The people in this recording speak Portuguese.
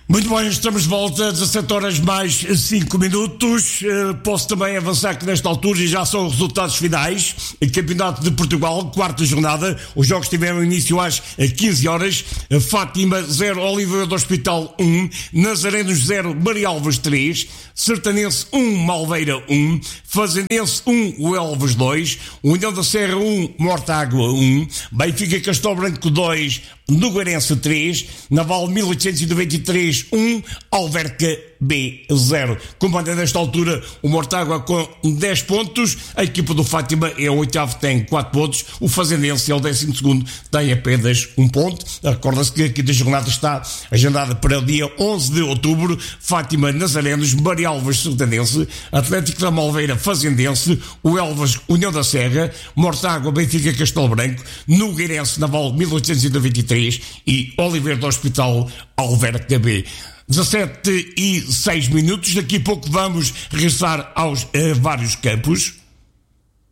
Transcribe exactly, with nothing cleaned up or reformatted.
Muito bem, estamos de volta, dezassete horas mais cinco minutos. Uh, posso também avançar que nesta altura já são os resultados finais. Campeonato de Portugal, quarta jornada. Os jogos tiveram início às quinze horas. Fátima zero, Oliveira do Hospital um, Nazarenos zero, Maria Alves três, Sertanense um, Malveira um, Fazendense um, o Elvas dois, União da Serra um, Mortágua um, Benfica Castelo Branco dois, Nogueirense três, Naval mil oitocentos e noventa e três um, Alverca B zero. Comanda nesta altura o Mortágua com dez pontos, a equipa do Fátima é o oitavo, tem quatro pontos, o Fazendense é o décimo segundo, tem apenas um ponto. Recorda-se que aqui da jornada está agendada para o dia onze de outubro, Fátima Nazarenos, Maria Alves Sertanense, Atlético da Malveira Fazendense, o Elvas União da Serra, Mortágua Benfica Castelo Branco, Nogueirense Naval mil oitocentos e noventa e três e Oliveira do Hospital Alverca B. dezassete e seis minutos, daqui a pouco vamos regressar aos uh, vários campos.